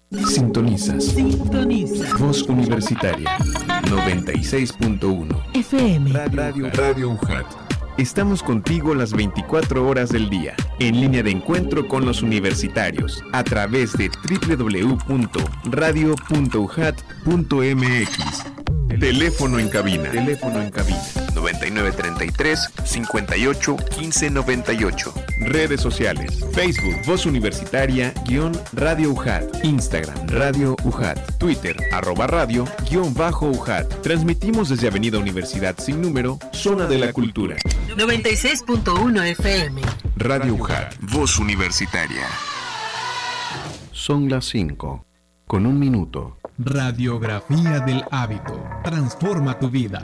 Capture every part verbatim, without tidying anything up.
Sintonizas. Sintoniza. Voz Universitaria noventa y seis punto uno. F M. Radio, Radio U J A T. Estamos contigo las veinticuatro horas del día, en línea de encuentro con los universitarios, a través de doble u doble u doble u punto radio punto u j a t punto m x. Teléfono en cabina. Teléfono en cabina. noventa y nueve treinta y tres cincuenta y ocho quince noventa y ocho. Redes sociales. Facebook, Voz Universitaria, guión Radio U J A T. Instagram, Radio U J A T. Twitter, arroba radio, guión bajo U J A T. Transmitimos desde Avenida Universidad sin número, Zona de la Cultura. noventa y seis punto uno F M. Radio U J A T. Voz Universitaria. Son las cinco, con un minuto. Radiografía del hábito. Transforma tu vida.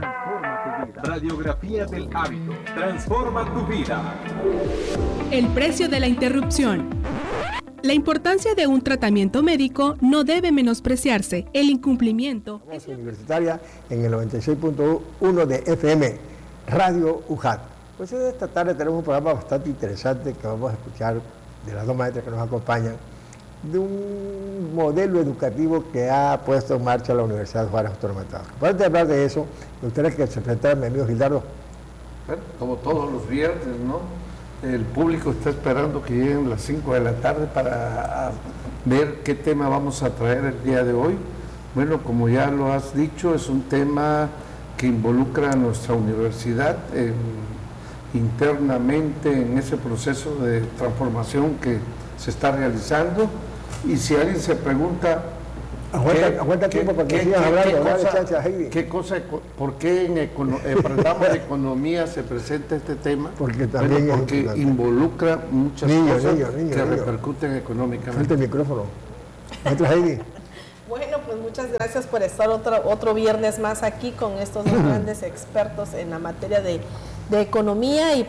Radiografía del hábito. Transforma tu vida. El precio de la interrupción. La importancia de un tratamiento médico no debe menospreciarse. El incumplimiento. Voz Universitaria en el noventa y seis punto uno de F M, Radio U J A T. Pues esta tarde tenemos un programa bastante interesante que vamos a escuchar de las dos maestras que nos acompañan, de un modelo educativo que ha puesto en marcha la Universidad de Juárez Autónoma de Tabasco. Antes de hablar de eso, me gustaría que se presentara mi amigo Gildardo. Bueno, como todos los viernes, ¿no? El público está esperando que lleguen las cinco de la tarde para ver qué tema vamos a traer el día de hoy. Bueno, como ya lo has dicho, es un tema que involucra a nuestra universidad eh, internamente en ese proceso de transformación que se está realizando. Y si alguien se pregunta, aguanta, ¿qué, aguanta tiempo para que sigas hablando, qué dale, cosa, chacha, Heidi. ¿Qué cosa, por qué en econo, eh, programa de economía se presenta este tema? Porque también bueno, porque es involucra muchas niño, cosas niño, niño, que niño. repercuten económicamente. Frente al micrófono. Maestra Heidi. Bueno, pues muchas gracias por estar otro, otro viernes más aquí con estos dos grandes expertos en la materia de, de economía y